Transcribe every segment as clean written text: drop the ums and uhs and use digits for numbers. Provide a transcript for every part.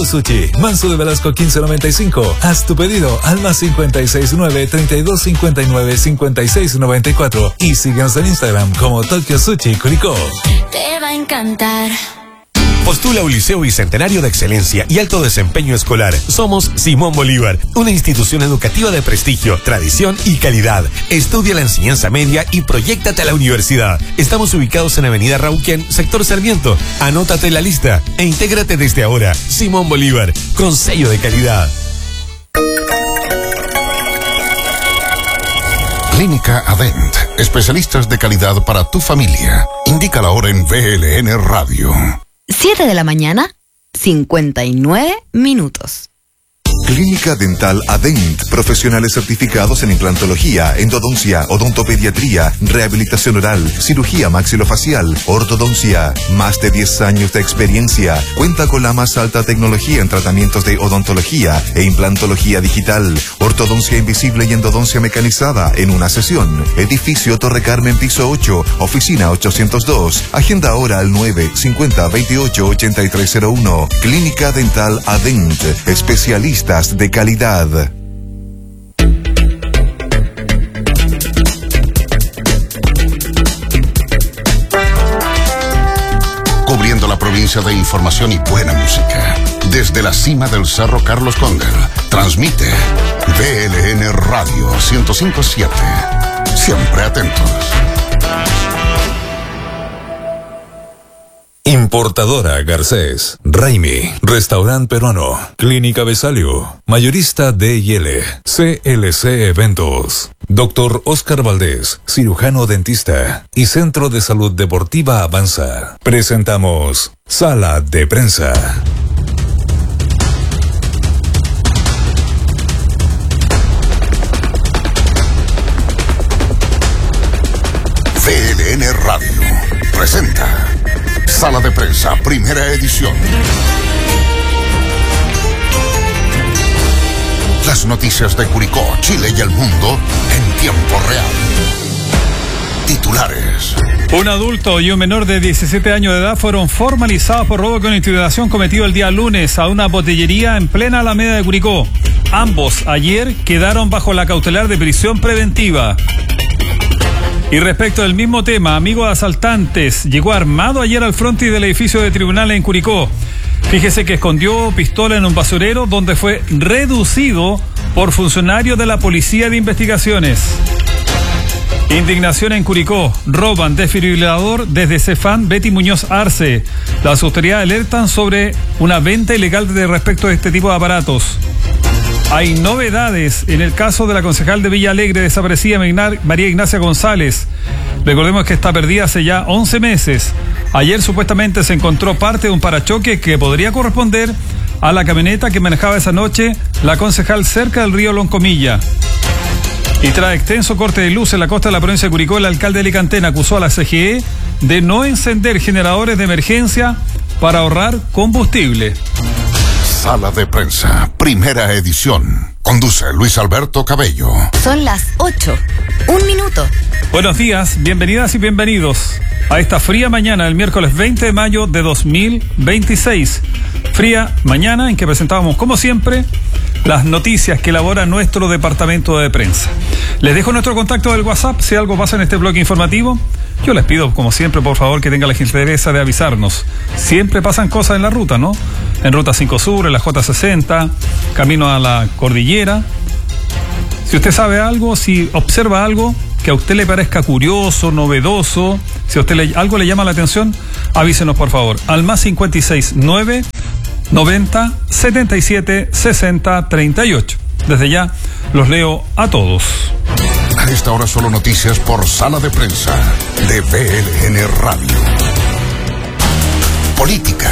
Sushi, Manso de Velasco 1595. Haz tu pedido al +569 3259 5694 y síguenos en Instagram como Tokyo Sushi Curicó. Te va a encantar. Postula un liceo bicentenario de excelencia y alto desempeño escolar. Somos Simón Bolívar, una institución educativa de prestigio, tradición y calidad. Estudia la enseñanza media y proyéctate a la universidad. Estamos ubicados en Avenida Rauquén, sector Sarmiento. Anótate en la lista e intégrate desde ahora. Simón Bolívar, con sello de calidad. Clínica Adent, especialistas de calidad para tu familia. Indica la hora en VLN Radio. 7 de la mañana, 59 minutos. Clínica Dental Adent, profesionales certificados en implantología, endodoncia, odontopediatría, rehabilitación oral, cirugía maxilofacial, ortodoncia. Más de 10 años de experiencia. Cuenta con la más alta tecnología en tratamientos de odontología e implantología digital, ortodoncia invisible y endodoncia mecanizada en una sesión. Edificio Torre Carmen, piso 8, oficina 802. Agenda ahora al 950-28-8301. Clínica Dental Adent, especialistas de calidad. Cubriendo la provincia de información y buena música. Desde la cima del Cerro Carlos Condel, transmite VLN Radio 105.7. Siempre atentos. Importadora Garcés, Raimi, Restaurante Peruano, Clínica Besalio, Mayorista D&L, CLC Eventos, Dr. Oscar Valdés, cirujano dentista y Centro de Salud Deportiva Avanza. Presentamos Sala de Prensa. VLN Radio presenta Sala de Prensa, primera edición. Las noticias de Curicó, Chile y el mundo en tiempo real. Titulares. Un adulto y un menor de 17 años de edad fueron formalizados por robo con intimidación cometido el día lunes a una botillería en plena Alameda de Curicó. Ambos ayer quedaron bajo la cautelar de prisión preventiva. Y respecto del mismo tema, amigo de asaltantes llegó armado ayer al frontis del edificio de tribunales en Curicó. Fíjese que escondió pistola en un basurero donde fue reducido por funcionarios de la Policía de Investigaciones. Indignación en Curicó. Roban desfibrilador desde Cefán Betty Muñoz Arce. Las autoridades alertan sobre una venta ilegal respecto de este tipo de aparatos. Hay novedades en el caso de la concejal de Villa Alegre desaparecida María Ignacia González. Recordemos que está perdida hace ya 11 meses. Ayer supuestamente se encontró parte de un parachoque que podría corresponder a la camioneta que manejaba esa noche la concejal cerca del río Loncomilla. Y tras extenso corte de luz en la costa de la provincia de Curicó, el alcalde de Licantén acusó a la CGE de no encender generadores de emergencia para ahorrar combustible. Sala de Prensa, primera edición. Conduce Luis Alberto Cabello. Son las 8. 1 minuto. Buenos días, bienvenidas y bienvenidos a esta fría mañana del miércoles 20 de mayo de 2026. Fría mañana en que presentábamos, como siempre, las noticias que elabora nuestro departamento de prensa. Les dejo nuestro contacto del WhatsApp si algo pasa en este bloque informativo. Yo les pido, como siempre, por favor, que tengan la gentileza de avisarnos. Siempre pasan cosas en la ruta, ¿no? En Ruta 5 Sur, en la J60, camino a la cordillera. Si usted sabe algo, si observa algo que a usted le parezca curioso, novedoso, si a usted algo le llama la atención, avísenos, por favor, al +569 90 77 60 38. Desde ya los leo a todos. A esta hora solo noticias por Sala de Prensa de VLN Radio. Política.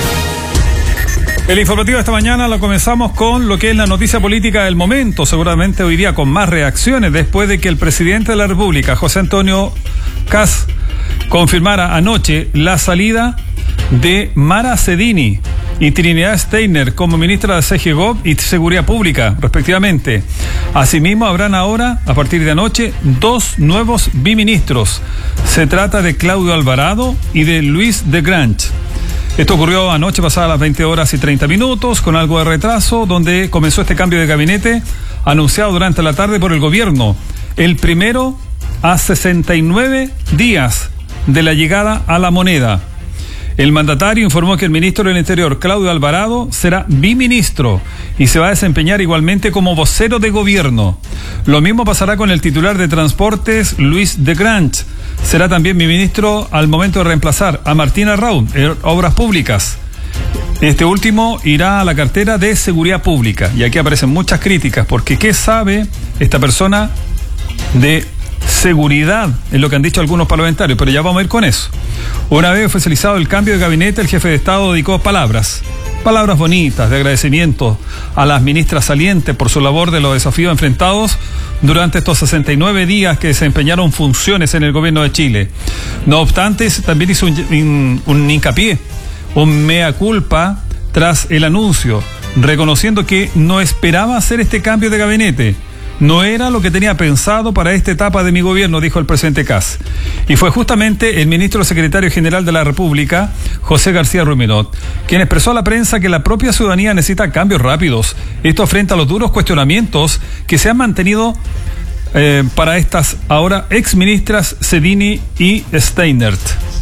El informativo de esta mañana lo comenzamos con lo que es la noticia política del momento, seguramente hoy día con más reacciones, después de que el presidente de la República, José Antonio Kast, confirmara anoche la salida de Mara Cedini y Trinidad Steiner como ministra de CGGOV y Seguridad Pública, respectivamente. Asimismo, habrán ahora, a partir de anoche, 2 nuevos biministros. Se trata de Claudio Alvarado y de Luis de Grange. Esto ocurrió anoche pasadas las 20:30, con algo de retraso, donde comenzó este cambio de gabinete anunciado durante la tarde por el gobierno. El primero a 69 días de la llegada a la moneda. El mandatario informó que el ministro del Interior, Claudio Alvarado, será biministro y se va a desempeñar igualmente como vocero de gobierno. Lo mismo pasará con el titular de Transportes, Luis de Grange. Será también biministro al momento de reemplazar a Martín Arrau en Obras Públicas. Este último irá a la cartera de Seguridad Pública. Y aquí aparecen muchas críticas, porque ¿qué sabe esta persona de seguridad? Es lo que han dicho algunos parlamentarios, pero ya vamos a ir con eso. Una vez oficializado el cambio de gabinete, el jefe de Estado dedicó palabras bonitas de agradecimiento a las ministras salientes por su labor de los desafíos enfrentados durante estos 69 días que desempeñaron funciones en el gobierno de Chile. No obstante, también hizo un hincapié, un mea culpa tras el anuncio, reconociendo que no esperaba hacer este cambio de gabinete. No era lo que tenía pensado para esta etapa de mi gobierno, dijo el presidente Kast. Y fue justamente el ministro secretario general de la República, José García Ruminot, quien expresó a la prensa que la propia ciudadanía necesita cambios rápidos. Esto frente a los duros cuestionamientos que se han mantenido para estas ahora exministras Cedini y Steinert.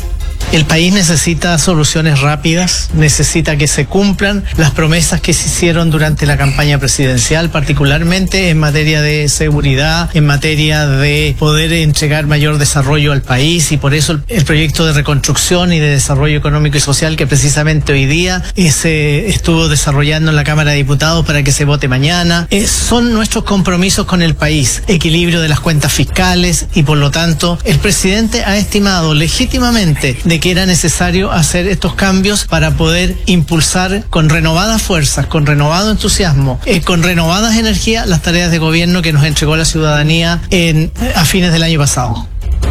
El país necesita soluciones rápidas, necesita que se cumplan las promesas que se hicieron durante la campaña presidencial, particularmente en materia de seguridad, en materia de poder entregar mayor desarrollo al país, y por eso el proyecto de reconstrucción y de desarrollo económico y social que precisamente hoy día se estuvo desarrollando en la Cámara de Diputados para que se vote mañana, son nuestros compromisos con el país, equilibrio de las cuentas fiscales, y por lo tanto el presidente ha estimado legítimamente de que era necesario hacer estos cambios para poder impulsar con renovadas fuerzas, con renovado entusiasmo, con renovadas energías las tareas de gobierno que nos entregó la ciudadanía a fines del año pasado.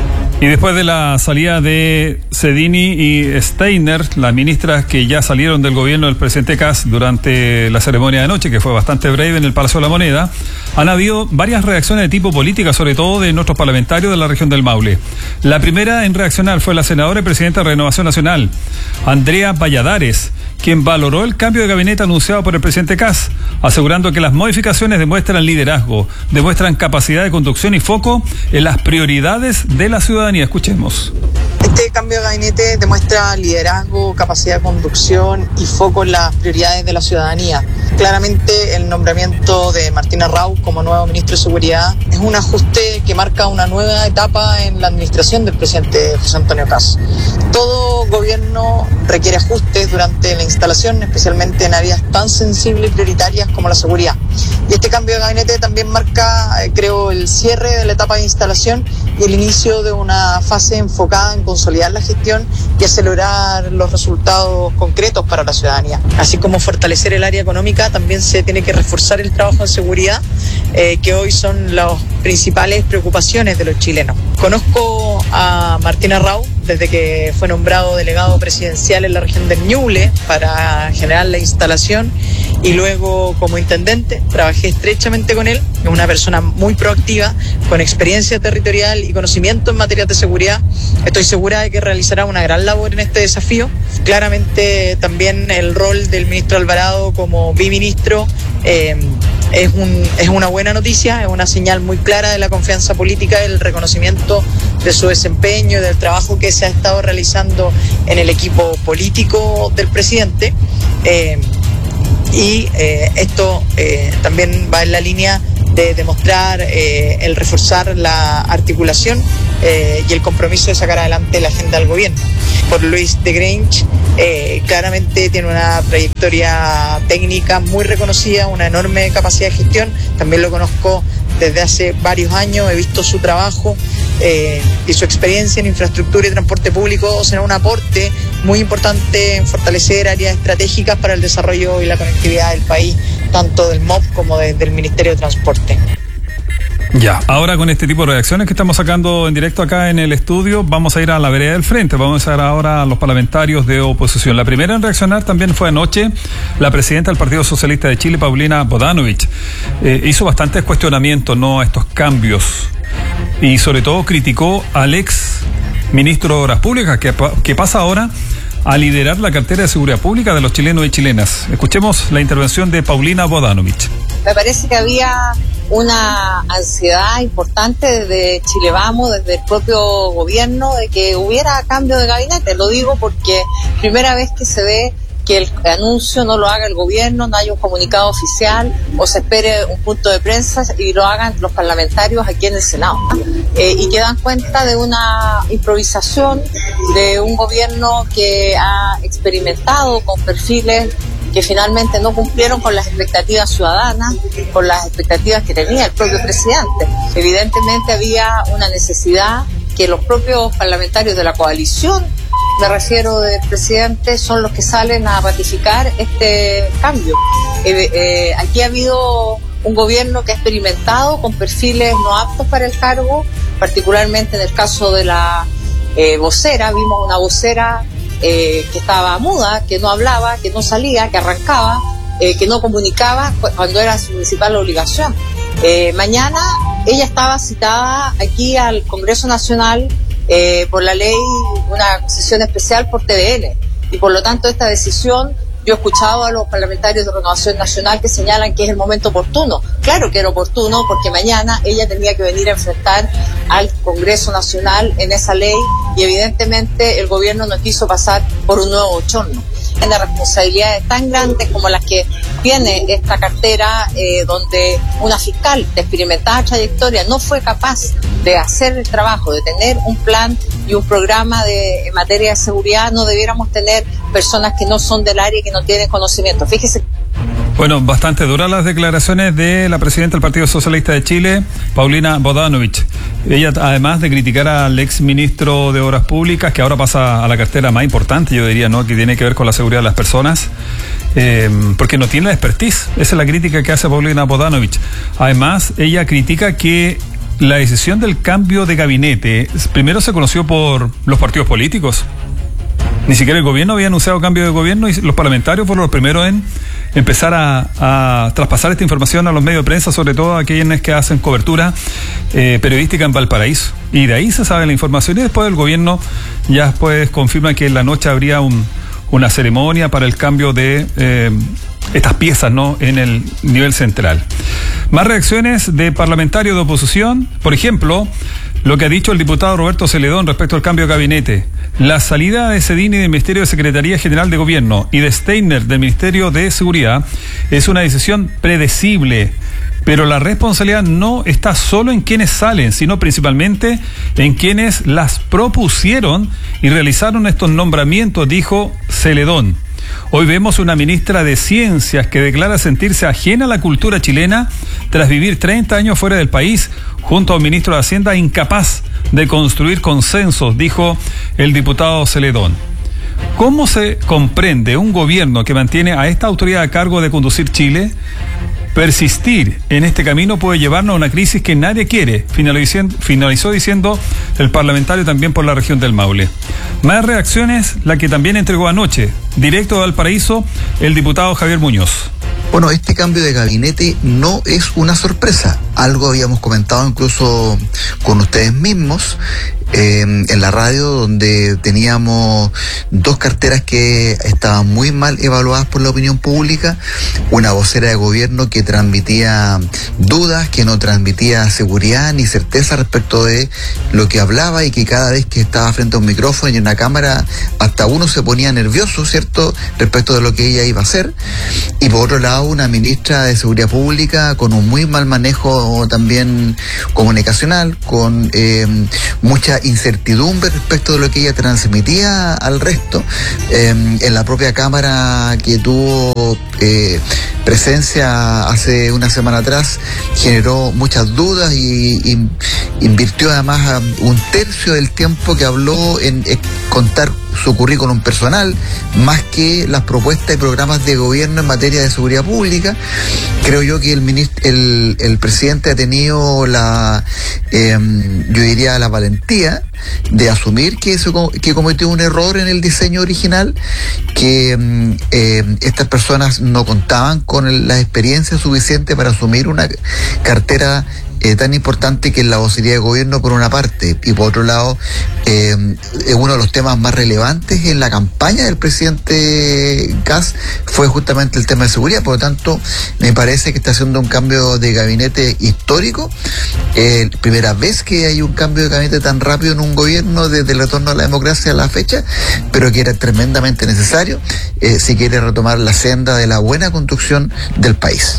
Y después de la salida de Cedini y Steiner, las ministras que ya salieron del gobierno del presidente Kast durante la ceremonia de anoche, que fue bastante breve en el Palacio de la Moneda, han habido varias reacciones de tipo política, sobre todo de nuestros parlamentarios de la región del Maule. La primera en reaccionar fue la senadora y presidenta de Renovación Nacional, Andrea Valladares, quien valoró el cambio de gabinete anunciado por el presidente Kast, asegurando que las modificaciones demuestran liderazgo, demuestran capacidad de conducción y foco en las prioridades de la ciudadanía. Escuchemos. Este cambio de gabinete demuestra liderazgo, capacidad de conducción y foco en las prioridades de la ciudadanía. Claramente el nombramiento de Martín Arrau como nuevo ministro de Seguridad es un ajuste que marca una nueva etapa en la administración del presidente José Antonio Kast. Todo gobierno requiere ajustes durante la instalación, especialmente en áreas tan sensibles y prioritarias como la seguridad. Y este cambio de gabinete también marca, creo, el cierre de la etapa de instalación y el inicio de una fase enfocada en consolidar la gestión y acelerar los resultados concretos para la ciudadanía. Así como fortalecer el área económica, también se tiene que reforzar el trabajo en seguridad, que hoy son las principales preocupaciones de los chilenos. Conozco a Martín Arrau desde que fue nombrado delegado presidencial en la región del Ñuble para generar la instalación, y luego como intendente trabajé estrechamente con él. Es una persona muy proactiva, con experiencia territorial y conocimiento en materia de seguridad. Estoy segura de que realizará una gran labor en este desafío. Claramente también el rol del ministro Alvarado como biministro es una buena noticia, es una señal muy clara de la confianza política y el reconocimiento de su desempeño y del trabajo que se ha estado realizando en el equipo político del presidente. Esto también va en la línea de demostrar el reforzar la articulación y el compromiso de sacar adelante la agenda del gobierno. Por Luis de Grange, claramente tiene una trayectoria técnica muy reconocida, una enorme capacidad de gestión. También lo conozco desde hace varios años, he visto su trabajo y su experiencia en infraestructura y transporte público será un aporte muy importante en fortalecer áreas estratégicas para el desarrollo y la conectividad del país, tanto del MOP como desde el Ministerio de Transporte. Ya, ahora con este tipo de reacciones que estamos sacando en directo acá en el estudio, vamos a ir a la vereda del frente. Vamos a ir ahora a los parlamentarios de oposición. La primera en reaccionar también fue anoche la presidenta del Partido Socialista de Chile, Paulina Bodanovich. Hizo bastantes cuestionamientos, ¿no?, a estos cambios, y sobre todo criticó al ex ministro de Obras Públicas, que pasa ahora a liderar la cartera de seguridad pública de los chilenos y chilenas. Escuchemos la intervención de Paulina Bodanovich. Me parece que había una ansiedad importante desde Chile Vamos, desde el propio gobierno, de que hubiera cambio de gabinete. Lo digo porque primera vez que se ve que el anuncio no lo haga el gobierno, no haya un comunicado oficial o se espere un punto de prensa y lo hagan los parlamentarios aquí en el Senado. Y que dan cuenta de una improvisación de un gobierno que ha experimentado con perfiles que finalmente no cumplieron con las expectativas ciudadanas, con las expectativas que tenía el propio presidente. Evidentemente había una necesidad que los propios parlamentarios de la coalición, me refiero del presidente, son los que salen a ratificar este cambio. Aquí ha habido un gobierno que ha experimentado con perfiles no aptos para el cargo, particularmente en el caso de la vocera. Vimos una vocera que estaba muda, que no hablaba, que no salía, que arrancaba, que no comunicaba cuando era su principal obligación. Mañana ella estaba citada aquí al Congreso Nacional por la ley, una sesión especial por TVN, y por lo tanto esta decisión, yo he escuchado a los parlamentarios de Renovación Nacional que señalan que es el momento oportuno. Claro que era oportuno porque mañana ella tenía que venir a enfrentar al Congreso Nacional en esa ley y evidentemente el gobierno no quiso pasar por un nuevo bochorno. Tiene responsabilidades tan grandes como las que tiene esta cartera, donde una fiscal de experimentada trayectoria no fue capaz de hacer el trabajo, de tener un plan y un programa en materia de seguridad. No debiéramos tener personas que no son del área y que no tienen conocimiento. Fíjese. Bueno, bastante duras las declaraciones de la presidenta del Partido Socialista de Chile, Paulina Bodanovich. Ella, además de criticar al ex ministro de Obras Públicas, que ahora pasa a la cartera más importante, yo diría, ¿no?, que tiene que ver con la seguridad de las personas, porque no tiene la expertise. Esa es la crítica que hace Paulina Bodanovich. Además, ella critica que la decisión del cambio de gabinete primero se conoció por los partidos políticos. Ni siquiera el gobierno había anunciado cambio de gobierno y los parlamentarios fueron los primeros en empezar a traspasar esta información a los medios de prensa, sobre todo a quienes que hacen cobertura periodística en Valparaíso. Y de ahí se sabe la información y después el gobierno ya después confirma que en la noche habría una ceremonia para el cambio de estas piezas, ¿no?, en el nivel central. Más reacciones de parlamentarios de oposición. Por ejemplo, lo que ha dicho el diputado Roberto Celedón respecto al cambio de gabinete. La salida de Cedini del Ministerio de Secretaría General de Gobierno y de Steiner del Ministerio de Seguridad es una decisión predecible, pero la responsabilidad no está solo en quienes salen, sino principalmente en quienes las propusieron y realizaron estos nombramientos, dijo Celedón. Hoy vemos una ministra de Ciencias que declara sentirse ajena a la cultura chilena tras vivir 30 años fuera del país, junto a un ministro de Hacienda incapaz de construir consensos, dijo el diputado Celedón. ¿Cómo se comprende un gobierno que mantiene a esta autoridad a cargo de conducir Chile? Persistir en este camino puede llevarnos a una crisis que nadie quiere, finalizó diciendo el parlamentario también por la región del Maule. Más reacciones, la que también entregó anoche, directo de Valparaíso, el diputado Javier Muñoz. Bueno, este cambio de gabinete no es una sorpresa. Algo habíamos comentado incluso con ustedes mismos en la radio, donde teníamos dos carteras que estaban muy mal evaluadas por la opinión pública. Una vocera de gobierno que transmitía dudas, que no transmitía seguridad ni certeza respecto de lo que hablaba y que cada vez que estaba frente a un micrófono y una cámara hasta uno se ponía nervioso, ¿cierto?, respecto de lo que ella iba a hacer. Y por otro lado, una ministra de Seguridad Pública con un muy mal manejo también comunicacional, con mucha incertidumbre respecto de lo que ella transmitía al resto. En la propia Cámara que tuvo presencia hace una semana atrás generó muchas dudas y invirtió además un tercio del tiempo que habló en contar su currículum personal, más que las propuestas y programas de gobierno en materia de seguridad pública. Creo yo que el presidente ha tenido yo diría la valentía de asumir que cometió un error en el diseño original, que estas personas no contaban con la experiencia suficiente para asumir una cartera tan importante que es la vocería de gobierno por una parte, y por otro lado uno de los temas más relevantes en la campaña del presidente Kast fue justamente el tema de seguridad. Por lo tanto, me parece que está haciendo un cambio de gabinete histórico, primera vez que hay un cambio de gabinete tan rápido en un gobierno desde el retorno a la democracia a la fecha, pero que era tremendamente necesario si quiere retomar la senda de la buena construcción del país.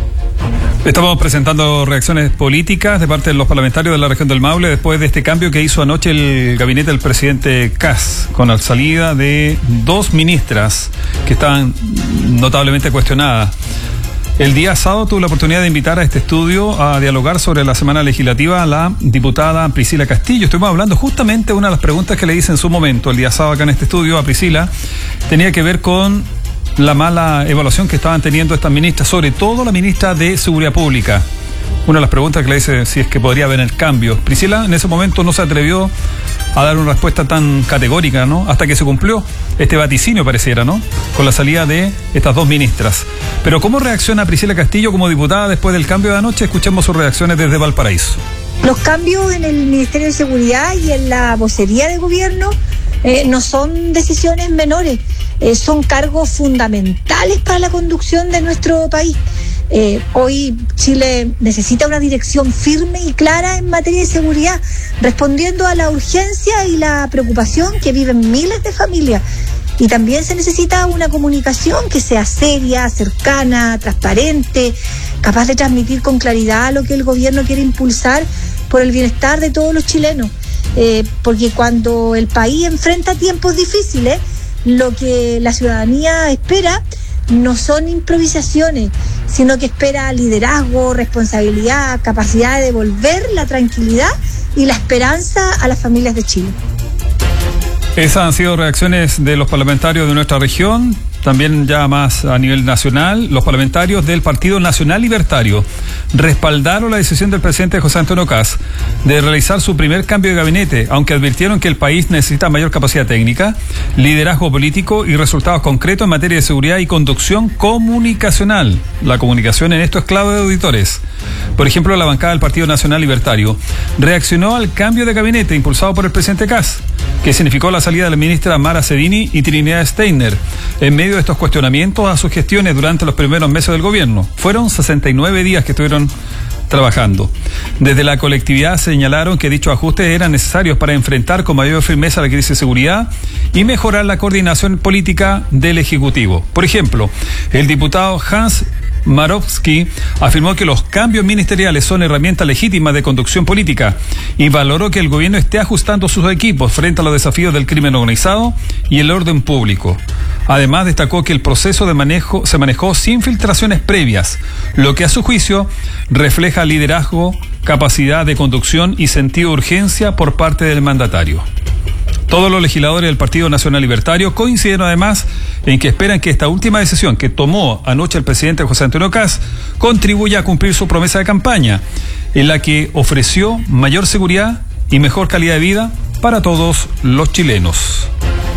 Estamos presentando reacciones políticas de parte de los parlamentarios de la región del Maule después de este cambio que hizo anoche el gabinete del presidente Kast, con la salida de 2 ministras que estaban notablemente cuestionadas. El día sábado tuve la oportunidad de invitar a este estudio a dialogar sobre la semana legislativa a la diputada Priscila Castillo. Estuvimos hablando justamente, una de las preguntas que le hice en su momento, el día sábado acá en este estudio a Priscila, tenía que ver con la mala evaluación que estaban teniendo estas ministras, sobre todo la ministra de Seguridad Pública. Una de las preguntas que le hice, si es que podría haber el cambio. Priscila en ese momento no se atrevió a dar una respuesta tan categórica, ¿no? Hasta que se cumplió este vaticinio, pareciera, ¿no? Con la salida de estas 2 ministras. Pero ¿cómo reacciona Priscila Castillo como diputada después del cambio de anoche? Escuchemos sus reacciones desde Valparaíso. Los cambios en el Ministerio de Seguridad y en la vocería de gobierno no son decisiones menores, son cargos fundamentales para la conducción de nuestro país. Hoy Chile necesita una dirección firme y clara en materia de seguridad, respondiendo a la urgencia y la preocupación que viven miles de familias. Y también se necesita una comunicación que sea seria, cercana, transparente, capaz de transmitir con claridad lo que el gobierno quiere impulsar por el bienestar de todos los chilenos. Porque cuando el país enfrenta tiempos difíciles, lo que la ciudadanía espera no son improvisaciones, sino que espera liderazgo, responsabilidad, capacidad de devolver la tranquilidad y la esperanza a las familias de Chile. Esas han sido reacciones de los parlamentarios de nuestra región. También ya más a nivel nacional, los parlamentarios del Partido Nacional Libertario respaldaron la decisión del presidente José Antonio Kast de realizar su primer cambio de gabinete, aunque advirtieron que el país necesita mayor capacidad técnica, liderazgo político y resultados concretos en materia de seguridad y conducción comunicacional. La comunicación en esto es clave de auditores. Por ejemplo, la bancada del Partido Nacional Libertario reaccionó al cambio de gabinete impulsado por el presidente Kast, que significó la salida de la ministra Mara Sedini y Trinidad Steiner, en medio de estos cuestionamientos a sus gestiones durante los primeros meses del gobierno. Fueron 69 días que estuvieron trabajando. Desde la colectividad señalaron que dichos ajustes eran necesarios para enfrentar con mayor firmeza la crisis de seguridad y mejorar la coordinación política del Ejecutivo. Por ejemplo, el diputado Hans Marowski afirmó que los cambios ministeriales son herramientas legítimas de conducción política y valoró que el gobierno esté ajustando sus equipos frente a los desafíos del crimen organizado y el orden público. Además, destacó que el proceso de manejo se manejó sin filtraciones previas, lo que a su juicio refleja liderazgo, capacidad de conducción y sentido de urgencia por parte del mandatario. Todos los legisladores del Partido Nacional Libertario coincidieron además en que esperan que esta última decisión que tomó anoche el presidente José Antonio Kast contribuya a cumplir su promesa de campaña, en la que ofreció mayor seguridad y mejor calidad de vida para todos los chilenos.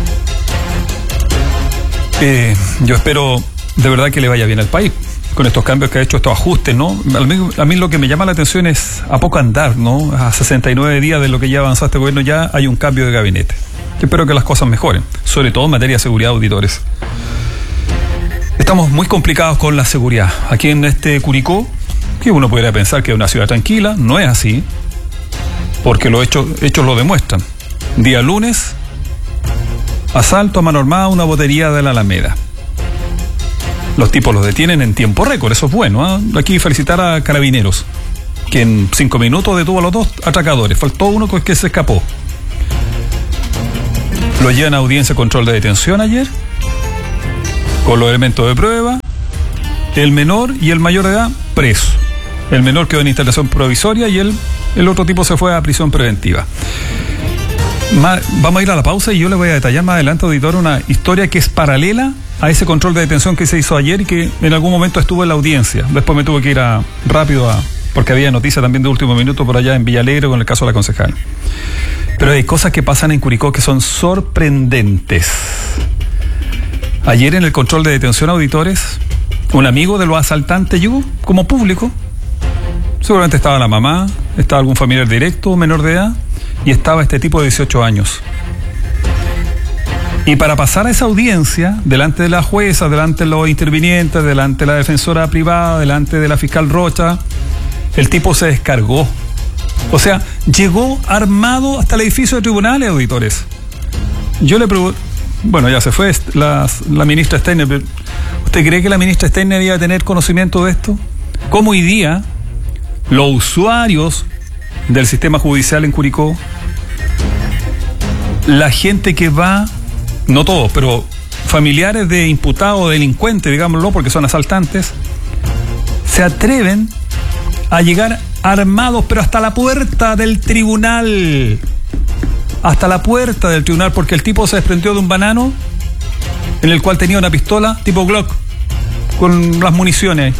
Yo espero de verdad que le vaya bien al país con estos cambios que ha hecho, estos ajustes, ¿no? A mí lo que me llama la atención es a poco andar, ¿no? A 69 días de lo que ya avanzó este gobierno ya hay un cambio de gabinete. Yo espero que las cosas mejoren, sobre todo en materia de seguridad, auditores. Estamos muy complicados con la seguridad. Aquí en este Curicó, que uno podría pensar que es una ciudad tranquila, no es así, porque los hechos lo demuestran. Día lunes, asalto a mano armada a una botería de la Alameda. Los tipos los detienen en tiempo récord, eso es bueno, ¿eh? Aquí felicitar a Carabineros, que en 5 minutos detuvo a los 2 atracadores. Faltó uno que se escapó. Lo llevan a audiencia de control de detención ayer, con los elementos de prueba. El menor y el mayor de edad preso. El menor quedó en instalación provisoria y el otro tipo se fue a prisión preventiva. Vamos a ir a la pausa y yo le voy a detallar más adelante, auditor, una historia que es paralela a ese control de detención que se hizo ayer y que en algún momento estuvo en la audiencia. Después me tuve que ir rápido porque había noticia también de último minuto por allá en Villalegre con el caso de la concejal. Pero hay cosas que pasan en Curicó que son sorprendentes. Ayer en el control de detención, auditores, un amigo de los asaltantes llegó como público Seguramente estaba la mamá, estaba algún familiar directo, menor de edad, y estaba este tipo de 18 años. Y para pasar a esa audiencia, delante de la jueza, delante de los intervinientes, delante de la defensora privada, delante de la fiscal Rocha, el tipo se descargó. O sea, llegó armado hasta el edificio de tribunales, auditores. Yo le pregunto, bueno, ya se fue la ministra Steiner, pero ¿usted cree que la ministra Steiner iba a tener conocimiento de esto? ¿Cómo hoy día los usuarios del sistema judicial en Curicó, la gente que va, no todos, pero familiares de imputados o delincuentes, digámoslo, porque son asaltantes, se atreven a llegar armados, pero hasta la puerta del tribunal? Hasta la puerta del tribunal, porque el tipo se desprendió de un banano en el cual tenía una pistola tipo Glock con las municiones.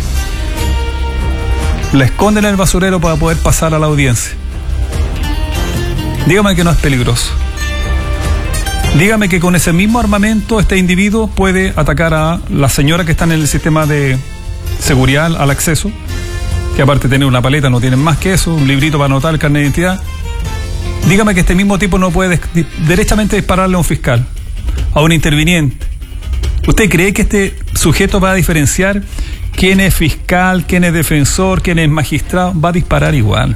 La esconden en el basurero para poder pasar a la audiencia. Dígame que no es peligroso. Dígame que con ese mismo armamento este individuo puede atacar a la señora que está en el sistema de seguridad al acceso, que aparte de tener una paleta no tienen más que eso, un librito para anotar el carnet de identidad. Dígame que este mismo tipo no puede derechamente dispararle a un fiscal, a un interviniente. ¿Usted cree que este sujeto va a diferenciar quién es fiscal, quién es defensor, quién es magistrado? Va a disparar igual.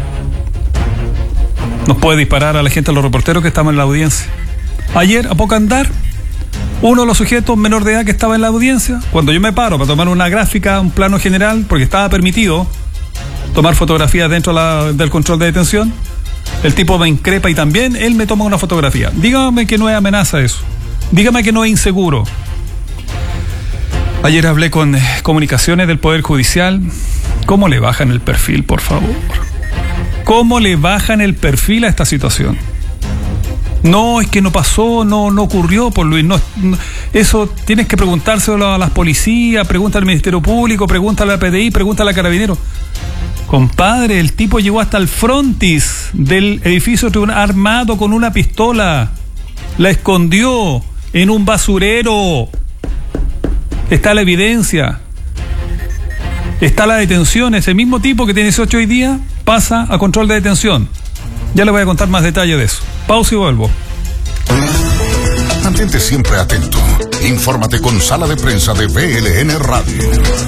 Nos puede disparar a la gente, a los reporteros que estaban en la audiencia. Ayer, a poco andar, uno de los sujetos menor de edad que estaba en la audiencia, cuando yo me paro para tomar una gráfica, un plano general, porque estaba permitido tomar fotografías dentro del control de detención, el tipo me increpa y también él me toma una fotografía. Dígame que no es amenaza eso. Dígame que no es inseguro. Ayer hablé con comunicaciones del Poder Judicial. ¿Cómo le bajan el perfil, por favor? ¿Cómo le bajan el perfil a esta situación? No, es que no pasó, no ocurrió, por Luis. No, eso tienes que preguntárselo a las policías, pregunta al Ministerio Público, pregunta a la PDI, pregunta a la Carabineros. Compadre, el tipo llegó hasta el frontis del edificio tribunal armado con una pistola. La escondió en un basurero. Está la evidencia. Está la detención. Ese mismo tipo que tiene 18 hoy día pasa a control de detención. Ya le voy a contar más detalles de eso. Pausa y vuelvo. Mantente siempre atento. Infórmate con Sala de Prensa de BLN Radio.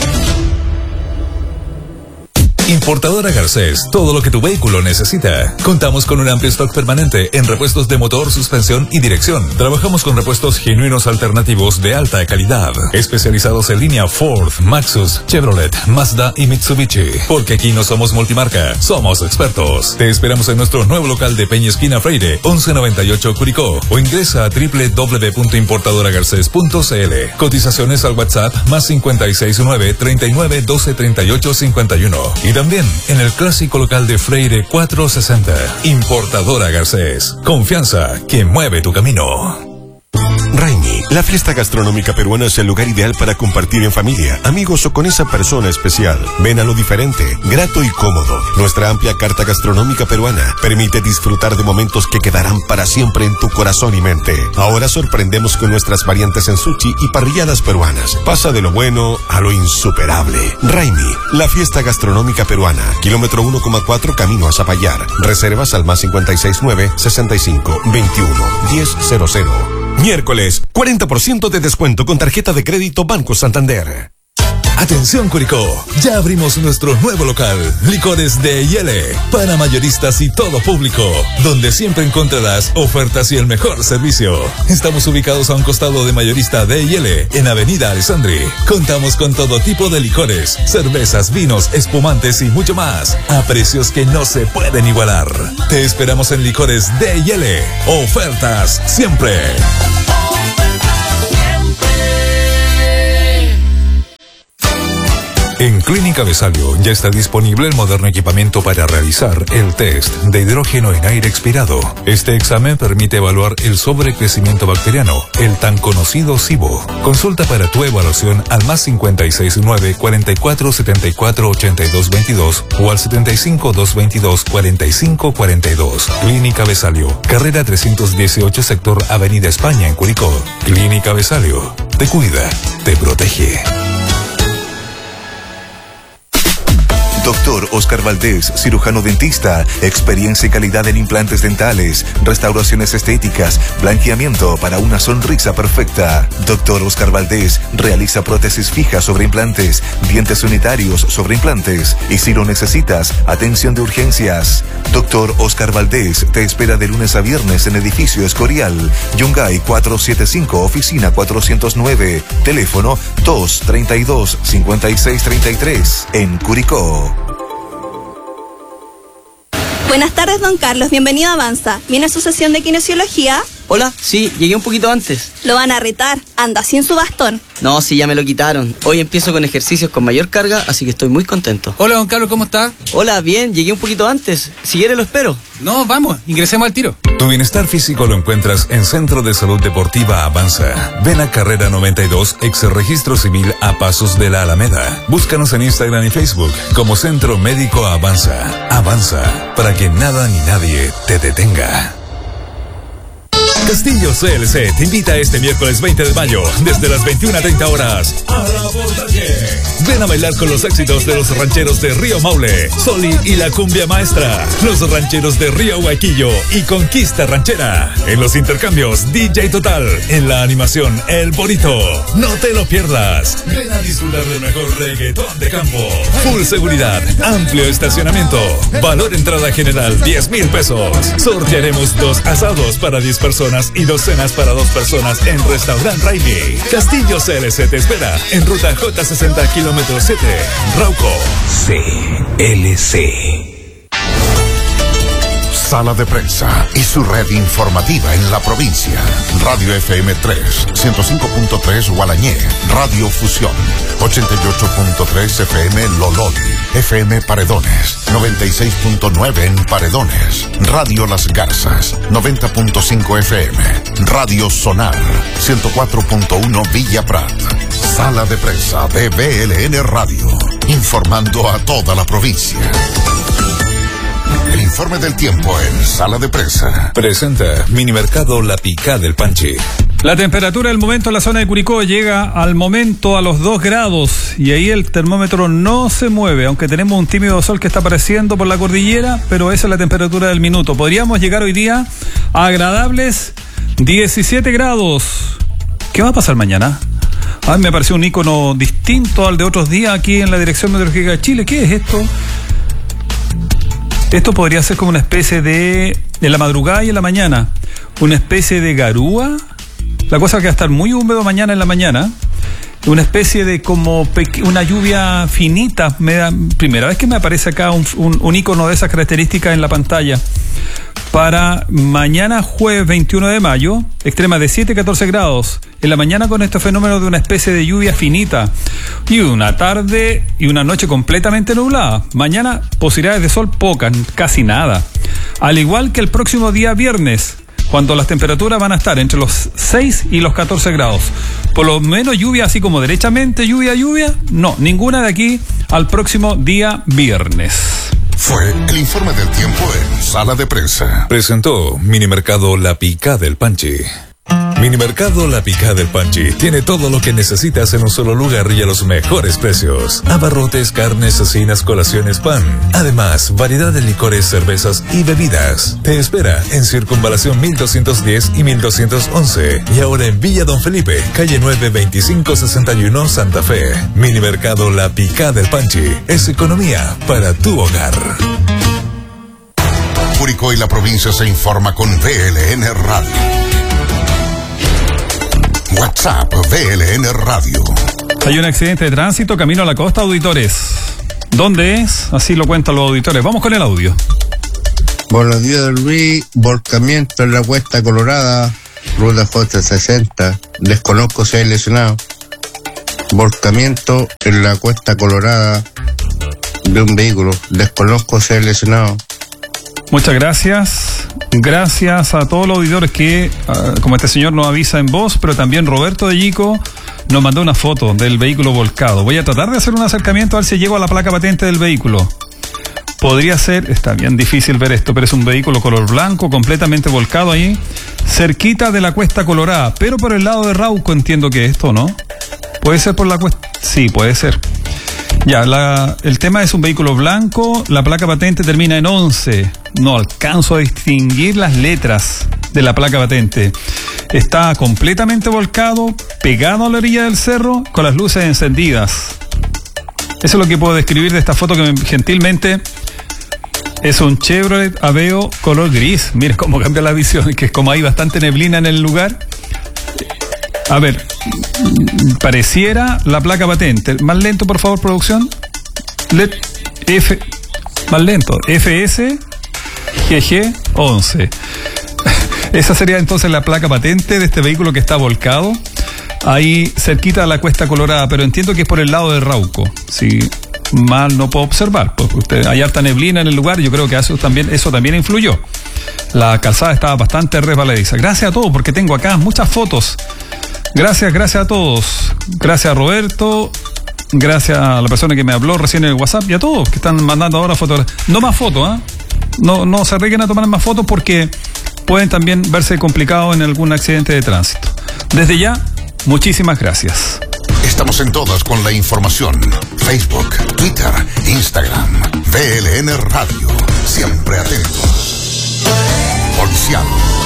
Importadora Garcés, todo lo que tu vehículo necesita. Contamos con un amplio stock permanente en repuestos de motor, suspensión y dirección. Trabajamos con repuestos genuinos alternativos de alta calidad, especializados en línea Ford, Maxus, Chevrolet, Mazda y Mitsubishi. Porque aquí no somos multimarca, somos expertos. Te esperamos en nuestro nuevo local de Peña Esquina Freire, 1198 Curicó, o ingresa a www.importadoragarces.cl. Cotizaciones al WhatsApp más 569 39 12 38 51. Y también en el clásico local de Freire 460. Importadora Garcés. Confianza que mueve tu camino. Raimi, la fiesta gastronómica peruana es el lugar ideal para compartir en familia, amigos o con esa persona especial. Ven a lo diferente, grato y cómodo. Nuestra amplia carta gastronómica peruana permite disfrutar de momentos que quedarán para siempre en tu corazón y mente. Ahora sorprendemos con nuestras variantes en sushi y parrilladas peruanas. Pasa de lo bueno a lo insuperable. Raimi, la fiesta gastronómica peruana. Kilómetro 1,4 camino a Zapallar. Reservas al más 569 65 21 1000. Miércoles, 40% de descuento con tarjeta de crédito Banco Santander. Atención Curicó, ya abrimos nuestro nuevo local, Licores de Yele, para mayoristas y todo público, donde siempre encontrarás ofertas y el mejor servicio. Estamos ubicados a un costado de Mayorista de Yele, en Avenida Alessandri. Contamos con todo tipo de licores, cervezas, vinos, espumantes y mucho más, a precios que no se pueden igualar. Te esperamos en Licores de Yele. Ofertas siempre. En Clínica Besalio ya está disponible el moderno equipamiento para realizar el test de hidrógeno en aire expirado. Este examen permite evaluar el sobrecrecimiento bacteriano, el tan conocido SIBO. Consulta para tu evaluación al más 569 44 74 82 22 o al 75 222 45 42. Clínica Besalio, carrera 318, sector Avenida España en Curicó. Clínica Besalio, te cuida, te protege. Doctor Oscar Valdés, cirujano dentista, experiencia y calidad en implantes dentales, restauraciones estéticas, blanqueamiento para una sonrisa perfecta. Doctor Oscar Valdés realiza prótesis fijas sobre implantes, dientes unitarios sobre implantes y si lo necesitas, atención de urgencias. Doctor Oscar Valdés te espera de lunes a viernes en edificio Escorial, Yungay 475, oficina 409, teléfono 232-5633, en Curicó. Buenas tardes, don Carlos. Bienvenido a Avanza. ¿Viene a su sesión de kinesiología? Hola, sí, llegué un poquito antes. Lo van a retar. Anda sin su bastón. No, sí, ya me lo quitaron. Hoy empiezo con ejercicios con mayor carga, así que estoy muy contento. Hola, don Carlos, ¿cómo está? Hola, bien, llegué un poquito antes. Si quiere lo espero. No, vamos, ingresemos al tiro. Tu bienestar físico lo encuentras en Centro de Salud Deportiva Avanza. Ven a Carrera 92, ex Registro Civil a Pasos de la Alameda. Búscanos en Instagram y Facebook como Centro Médico Avanza. Avanza, para que nada ni nadie te detenga. Castillo CLC te invita este miércoles 20 de mayo, desde las 21:30 horas, a la Voltaje. Ven a bailar con los éxitos de los rancheros de Río Maule, Soli y la cumbia maestra, los rancheros de Río Huaquillo y Conquista Ranchera. En los intercambios, DJ Total. En la animación, El Bonito. No te lo pierdas. Ven a disfrutar del mejor reggaetón de campo. Full seguridad, amplio estacionamiento. Valor entrada general, 10,000 pesos. Sortearemos 2 asados para 10 personas y 2 cenas para 2 personas en Restaurant Raimi. Castillo CLC te espera en ruta J60 kilómetro 7, Rauco. CLC. Sala de Prensa y su red informativa en la provincia. Radio FM 3, 105.3 Gualañé, Radio Fusión, 88.3 FM Lololi, FM Paredones, 96.9 en Paredones, Radio Las Garzas, 90.5 FM, Radio Sonar, 104.1 Villa Prat. Sala de Prensa de BLN Radio, informando a toda la provincia. El informe del tiempo en Sala de Prensa. Presenta Minimercado La Picá del Panchi. La temperatura del momento en la zona de Curicó llega al momento a los 2 grados y ahí el termómetro no se mueve, aunque tenemos un tímido sol que está apareciendo por la cordillera, pero esa es la temperatura del minuto. Podríamos llegar hoy día a agradables 17 grados. ¿Qué va a pasar mañana? Me apareció un icono distinto al de otros días aquí en la Dirección Meteorológica de Chile. ¿Qué es esto? Esto podría ser como una especie de en la madrugada y en la mañana, una especie de garúa. La cosa que va a estar muy húmedo mañana en la mañana, una especie de como una lluvia finita. Primera vez que me aparece acá un icono de esas características en la pantalla. Para mañana jueves 21 de mayo, extrema de 7 a 14 grados. En la mañana con este fenómeno de una especie de lluvia finita. Y una tarde y una noche completamente nublada. Mañana posibilidades de sol pocas, casi nada. Al igual que el próximo día viernes, cuando las temperaturas van a estar entre los 6 y los 14 grados. Por lo menos lluvia así como derechamente, lluvia, no, ninguna de aquí al próximo día viernes. Fue el informe del tiempo en Sala de Prensa. Presentó Minimercado La Picá del Panchi. Minimercado La Picá del Panchi tiene todo lo que necesitas en un solo lugar y a los mejores precios. Abarrotes, carnes, cecinas, colaciones, pan. Además, variedad de licores, cervezas y bebidas. Te espera en Circunvalación 1210 y 1211. Y ahora en Villa Don Felipe, calle 9, 2561, Santa Fe. Minimercado La Picá del Panchi es economía para tu hogar. Curicó y la provincia se informa con BLN Radio. WhatsApp BLN Radio. Hay un accidente de tránsito camino a la costa, auditores. ¿Dónde es? Así lo cuentan los auditores. Vamos con el audio. Buenos días, Luis. Volcamiento en la Cuesta Colorada, ruta J60. Desconozco si hay lesionado. Volcamiento en la Cuesta Colorada de un vehículo. Desconozco si hay lesionado. Muchas gracias. Gracias a todos los auditores que, como este señor nos avisa en voz, pero también Roberto de Yico nos mandó una foto del vehículo volcado. Voy a tratar de hacer un acercamiento a ver si llego a la placa patente del vehículo. Podría ser, está bien difícil ver esto, pero es un vehículo color blanco, completamente volcado ahí, cerquita de la Cuesta Colorada, pero por el lado de Rauco entiendo que esto, ¿no? ¿Puede ser por la cuesta? Sí, puede ser. Ya, el tema es un vehículo blanco, la placa patente termina en 11. No alcanzo a distinguir las letras de la placa patente. Está completamente volcado, pegado a la orilla del cerro, con las luces encendidas. Eso es lo que puedo describir de esta foto que gentilmente es un Chevrolet Aveo color gris. Mira cómo cambia la visión, que es como hay bastante neblina en el lugar. A ver, pareciera la placa patente. Más lento, por favor, producción. Más lento. FS GG 11. Esa sería entonces la placa patente de este vehículo que está volcado ahí cerquita de la Cuesta Colorada, pero entiendo que es por el lado de Rauco. Si mal no puedo observar, porque hay harta neblina en el lugar. Yo creo que eso también influyó. La calzada estaba bastante resbaladiza. Gracias a todos, porque tengo acá muchas fotos. Gracias a todos. Gracias a Roberto. Gracias a la persona que me habló recién en el WhatsApp y a todos que están mandando ahora fotos. No más fotos, ¿eh? No se arriesguen a tomar más fotos porque pueden también verse complicados en algún accidente de tránsito. Desde ya, muchísimas gracias. Estamos en todas con la información. Facebook, Twitter, Instagram, VLN Radio. Siempre atentos. Policial.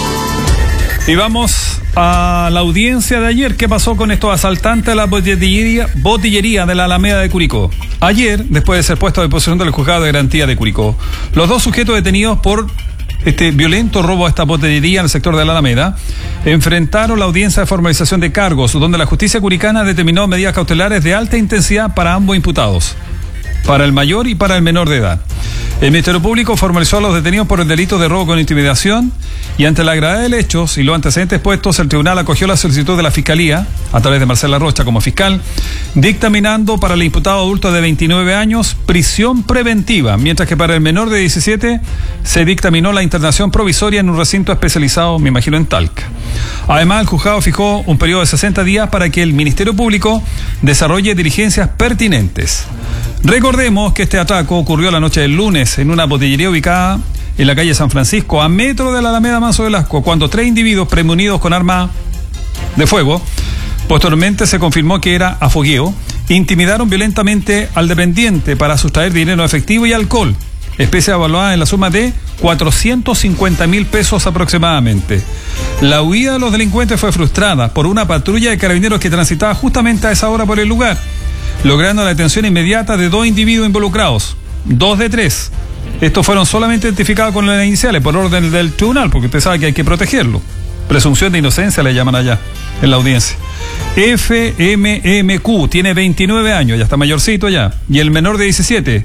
Y vamos a la audiencia de ayer. ¿Qué pasó con estos asaltantes a la botillería de la Alameda de Curicó? Ayer, después de ser puesto a disposición del juzgado de garantía de Curicó, los dos sujetos detenidos por este violento robo a esta botillería en el sector de la Alameda enfrentaron la audiencia de formalización de cargos, donde la justicia curicana determinó medidas cautelares de alta intensidad para ambos imputados, para el mayor y para el menor de edad. El Ministerio Público formalizó a los detenidos por el delito de robo con intimidación y ante la gravedad del hecho y los antecedentes puestos, el tribunal acogió la solicitud de la Fiscalía, a través de Marcela Rocha como fiscal, dictaminando para el imputado adulto de 29 años prisión preventiva, mientras que para el menor de 17 se dictaminó la internación provisoria en un recinto especializado, me imagino, en Talca. Además, el juzgado fijó un periodo de 60 días para que el Ministerio Público desarrolle diligencias pertinentes. Recordemos que este atraco ocurrió la noche del lunes en una botillería ubicada en la calle San Francisco, a metro de la Alameda Manso Velasco, cuando 3 individuos premunidos con arma de fuego, posteriormente se confirmó que era a fogueo, intimidaron violentamente al dependiente para sustraer dinero efectivo y alcohol, especie evaluada en la suma de 450.000 pesos aproximadamente. La huida de los delincuentes fue frustrada por una patrulla de carabineros que transitaba justamente a esa hora por el lugar, logrando la detención inmediata de 2 individuos involucrados, 2 de 3. Estos fueron solamente identificados con las iniciales por orden del tribunal, porque usted sabe que hay que protegerlo. Presunción de inocencia le llaman allá, en la audiencia. FMMQ, tiene 29 años, ya está mayorcito ya, y el menor de 17,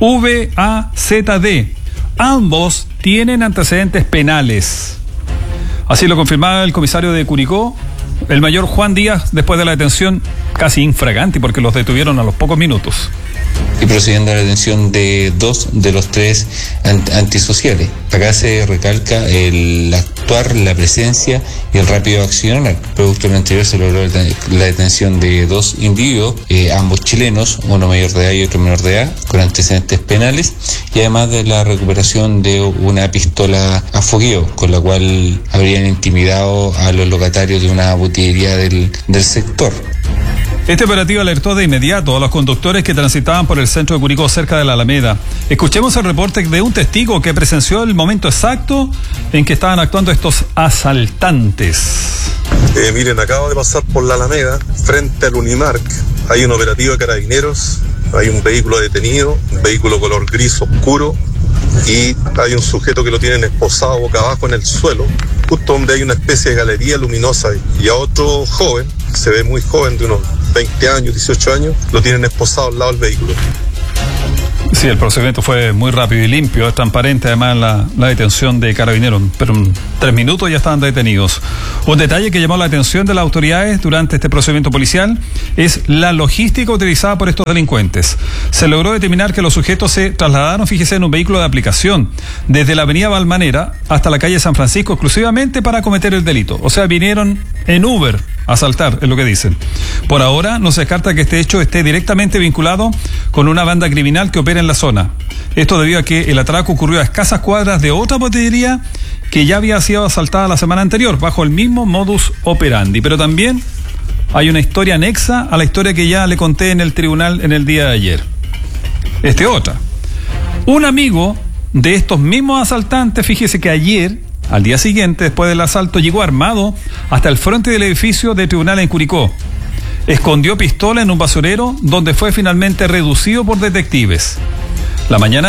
VAZD. Ambos tienen antecedentes penales. Así lo confirmaba el comisario de Curicó, el mayor Juan Díaz, después de la detención casi infraganti, porque los detuvieron a los pocos minutos. Y procediendo a la detención de 2 de los 3 antisociales. Acá se recalca el actuar, la presencia y el rápido accionar. Producto de lo anterior se logró la detención de 2 individuos, ambos chilenos, uno mayor de edad y otro menor de edad, con antecedentes penales, y además de la recuperación de una pistola a fogueo, con la cual habrían intimidado a los locatarios de una botillería del sector. Este operativo alertó de inmediato a los conductores que transitaban por el centro de Curicó cerca de la Alameda. Escuchemos el reporte de un testigo que presenció el momento exacto en que estaban actuando estos asaltantes. Miren, acabo de pasar por la Alameda, frente al Unimark. Hay un operativo de carabineros, hay un vehículo detenido, un vehículo color gris oscuro, y hay un sujeto que lo tienen esposado boca abajo en el suelo, justo donde hay una especie de galería luminosa, y a otro joven, se ve muy joven, de unos 20 años, 18 años, lo tienen esposado al lado del vehículo. Sí, el procedimiento fue muy rápido y limpio, es transparente además la detención de carabineros, pero en 3 minutos ya estaban detenidos. Un detalle que llamó la atención de las autoridades durante este procedimiento policial es la logística utilizada por estos delincuentes. Se logró determinar que los sujetos se trasladaron, fíjese, en un vehículo de aplicación, desde la avenida Balmanera hasta la calle San Francisco, exclusivamente para cometer el delito. O sea, vinieron en Uber a asaltar, es lo que dicen. Por ahora no se descarta que este hecho esté directamente vinculado con una banda criminal que opera en la zona. Esto debido a que el atraco ocurrió a escasas cuadras de otra botillería que ya había sido asaltada la semana anterior, bajo el mismo modus operandi. Pero también hay una historia anexa a la historia que ya le conté en el tribunal en el día de ayer. otra. Un amigo de estos mismos asaltantes, fíjese que ayer, al día siguiente, después del asalto, llegó armado hasta el frente del edificio de tribunal en Curicó. Escondió pistola en un basurero donde fue finalmente reducido por detectives. La mañana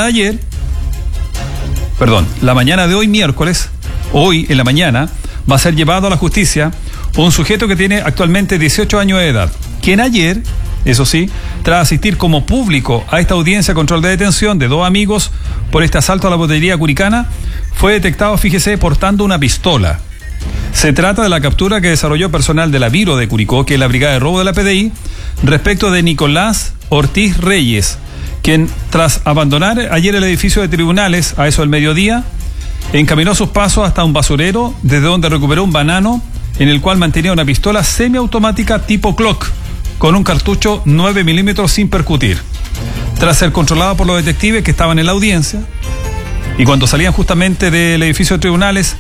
de hoy miércoles, hoy en la mañana, va a ser llevado a la justicia un sujeto que tiene actualmente 18 años de edad, quien ayer, eso sí, tras asistir como público a esta audiencia de control de detención de 2 amigos por este asalto a la botillería curicana, fue detectado, fíjese, portando una pistola. Se trata de la captura que desarrolló personal de la Viro de Curicó, que es la brigada de robo de la PDI, respecto de Nicolás Ortiz Reyes, quien tras abandonar ayer el edificio de tribunales a eso del mediodía, encaminó sus pasos hasta un basurero, desde donde recuperó un banano en el cual mantenía una pistola semiautomática tipo Glock, con un cartucho 9 milímetros sin percutir. Tras ser controlado por los detectives que estaban en la audiencia, y cuando salían justamente del edificio de tribunales,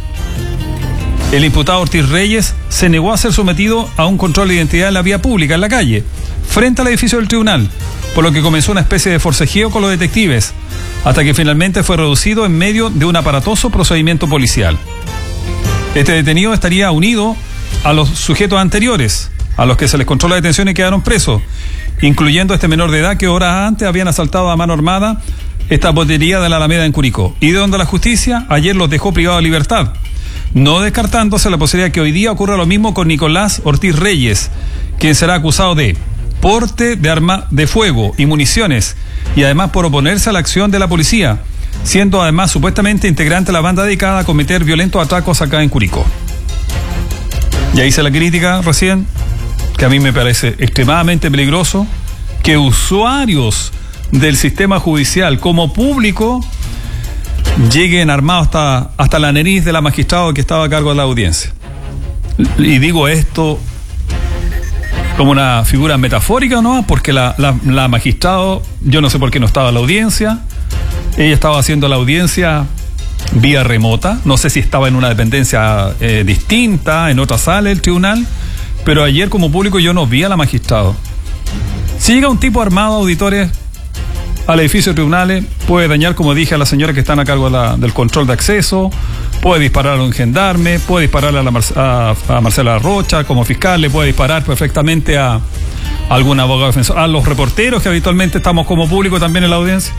el imputado Ortiz Reyes se negó a ser sometido a un control de identidad en la vía pública, en la calle, frente al edificio del tribunal, por lo que comenzó una especie de forcejeo con los detectives, hasta que finalmente fue reducido en medio de un aparatoso procedimiento policial. Este detenido estaría unido a los sujetos anteriores, a los que se les controló la detención y quedaron presos, incluyendo a este menor de edad que horas antes habían asaltado a mano armada esta botillería de la Alameda en Curicó, y de donde la justicia ayer los dejó privados de libertad, no descartándose la posibilidad que hoy día ocurra lo mismo con Nicolás Ortiz Reyes, quien será acusado de porte de arma de fuego y municiones, y además por oponerse a la acción de la policía, siendo además supuestamente integrante de la banda dedicada a cometer violentos atracos acá en Curicó. Ya hice la crítica recién, que a mí me parece extremadamente peligroso que usuarios del sistema judicial como público lleguen armados hasta la nariz de la magistrada que estaba a cargo de la audiencia. Y digo esto como una figura metafórica, ¿no? Porque la magistrada, yo no sé por qué no estaba en la audiencia, ella estaba haciendo la audiencia vía remota, no sé si estaba en una dependencia distinta, en otra sala del tribunal, pero ayer como público yo no vi a la magistrada. Si llega un tipo armado, auditores, al edificio de tribunales, puede dañar, como dije, a las señoras que están a cargo del control de acceso, puede disparar a un gendarme, puede disparar a Marcela Rocha como fiscal, le puede disparar perfectamente a algún abogado defensor, a los reporteros que habitualmente estamos como público también en la audiencia.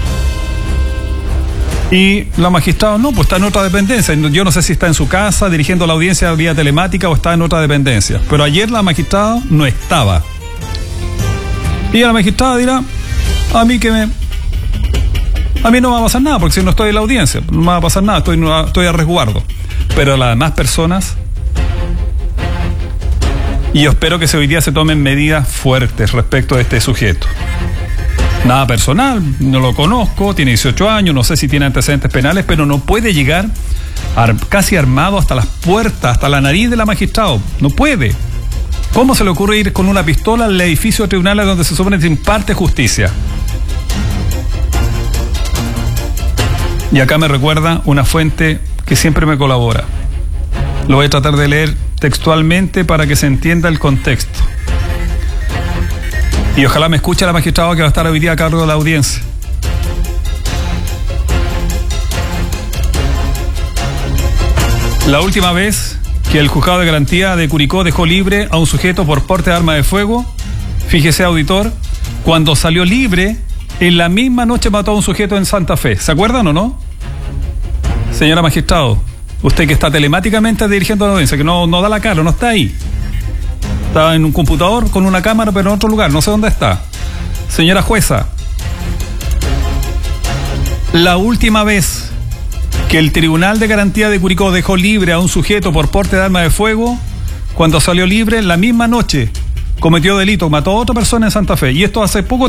Y la magistrada no, pues está en otra dependencia. Yo no sé si está en su casa dirigiendo la audiencia vía telemática o está en otra dependencia. Pero ayer la magistrada no estaba. Y la magistrada dirá, a mí no va a pasar nada, porque si no estoy en la audiencia, no me va a pasar nada, estoy a resguardo. Pero las demás personas, y yo espero que hoy día se tomen medidas fuertes respecto a este sujeto. Nada personal, no lo conozco, tiene 18 años, no sé si tiene antecedentes penales, pero no puede llegar casi armado hasta las puertas, hasta la nariz del magistrado. No puede. ¿Cómo se le ocurre ir con una pistola al edificio de tribunales donde se supone que se imparte justicia? Y acá me recuerda una fuente que siempre me colabora. Lo voy a tratar de leer textualmente para que se entienda el contexto. Y ojalá me escuche la magistrada que va a estar hoy día a cargo de la audiencia. La última vez que el juzgado de garantía de Curicó dejó libre a un sujeto por porte de arma de fuego, fíjese, auditor, cuando salió libre, en la misma noche mató a un sujeto en Santa Fe. ¿Se acuerdan o no? Señora magistrado, usted que está telemáticamente dirigiendo la audiencia, que no da la cara, no está ahí. Está en un computador con una cámara, pero en otro lugar, no sé dónde está. Señora jueza, la última vez que el Tribunal de Garantía de Curicó dejó libre a un sujeto por porte de arma de fuego, cuando salió libre, la misma noche cometió delito, mató a otra persona en Santa Fe. Y esto hace poco